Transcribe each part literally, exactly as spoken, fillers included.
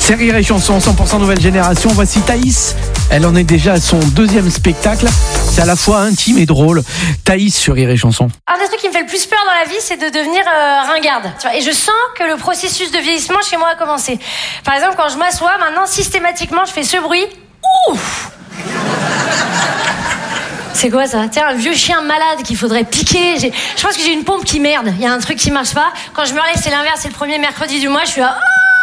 C'est Rire et Chanson, cent pour cent nouvelle génération. Voici Thaïs. Elle en est déjà à son deuxième spectacle. C'est à la fois intime et drôle. Thaïs sur Rire et Chanson. Un des trucs qui me fait le plus peur dans la vie, c'est de devenir euh, ringarde. Tu vois, et je sens que le processus de vieillissement chez moi a commencé. Par exemple, quand je m'assois, maintenant, systématiquement, je fais ce bruit. Ouf! C'est quoi ça? Tiens, un vieux chien malade qu'il faudrait piquer. J'ai... Je pense que j'ai une pompe qui merde. Il y a un truc qui marche pas. Quand je me relève, c'est l'inverse. C'est le premier mercredi du mois. Je suis là.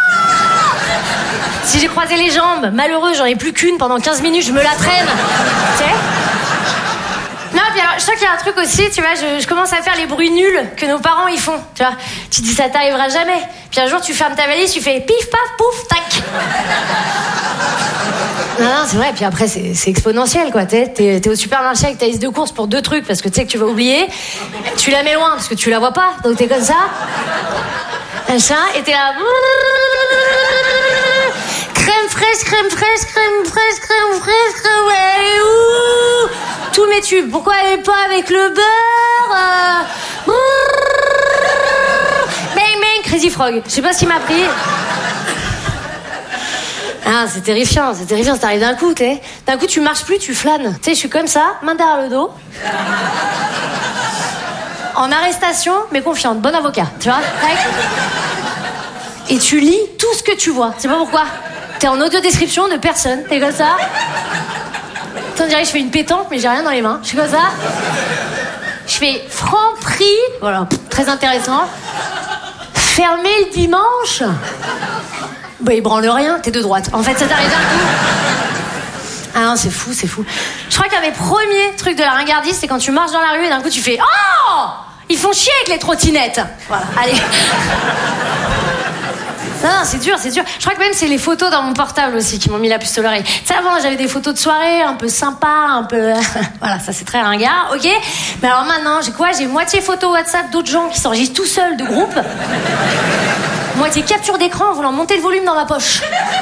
Si j'ai croisé les jambes, malheureux, j'en ai plus qu'une pendant quinze minutes. Je me la traîne. Tu sais? Non, puis alors, je sens qu'il y a un truc aussi, tu vois, je, je commence à faire les bruits nuls que nos parents ils font, tu vois. Tu te dis ça t'arrivera jamais. Puis un jour tu fermes ta valise, tu fais pif paf pouf tac. Non, non, c'est vrai. Puis après c'est, c'est exponentiel quoi. T'es, t'es, t'es au supermarché avec ta liste de courses pour deux trucs parce que tu sais que tu vas oublier. Tu la mets loin parce que tu la vois pas, donc t'es comme ça. Machin, et t'es là. Crème fraîche, crème fraîche, crème fraîche, crème fraîche, crème fraîche. Ouh, tous mes tubes. Pourquoi elle est pas avec le beurre? euh... Bang bang, Crazy Frog. Je sais pas ce qui m'a pris. Ah, c'est terrifiant, c'est terrifiant. Ça t'arrive d'un coup, t'es. D'un coup, tu marches plus, tu flânes. Tu sais, je suis comme ça, main derrière le dos. En arrestation, mais confiante. Bon avocat, tu vois. Et tu lis tout ce que tu vois. Tu sais pas pourquoi. T'es en audio description de personne. T'es comme ça. On dirait que je fais une pétanque, mais j'ai rien dans les mains. Je suis comme ça. Je fais franc prix. Voilà, très intéressant. Fermé le dimanche. Bah, il branle rien, t'es de droite. En fait, ça t'arrive d'un coup. Ah non, c'est fou, c'est fou. Je crois qu'un des premiers trucs de la ringardise, c'est quand tu marches dans la rue et d'un coup tu fais oh! Ils font chier avec les trottinettes. Voilà, allez. Non, non, c'est dur, c'est dur. Je crois que même c'est les photos dans mon portable aussi qui m'ont mis la puce à l'oreille. Tu sais, avant, j'avais des photos de soirée un peu sympa, un peu... Voilà, ça c'est très ringard, ok? Mais alors maintenant, j'ai quoi? J'ai moitié photo WhatsApp d'autres gens qui s'enregistrent tout seuls de groupe. Moitié capture d'écran en voulant monter le volume dans ma poche.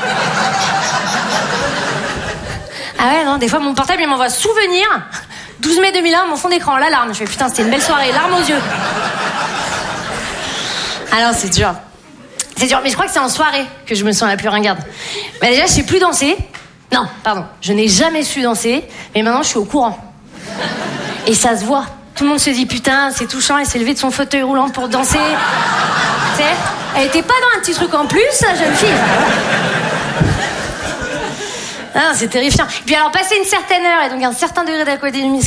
Ah ouais, non, des fois, mon portable, il m'envoie souvenir. douze mai deux mille un, mon fond d'écran, l'alarme. Je fais putain, c'était une belle soirée, larmes aux yeux. Alors, c'est dur. C'est dur, mais je crois que c'est en soirée que je me sens la plus ringarde. Bah déjà, je sais plus danser. Non, pardon, je n'ai jamais su danser, mais maintenant je suis au courant. Et ça se voit. Tout le monde se dit putain, c'est touchant, elle s'est levée de son fauteuil roulant pour danser. Tu sais, elle était pas dans un petit truc en plus, jeune fille. Ah, c'est terrifiant. Et puis alors, passer une certaine heure et donc un certain degré d'alcoolémie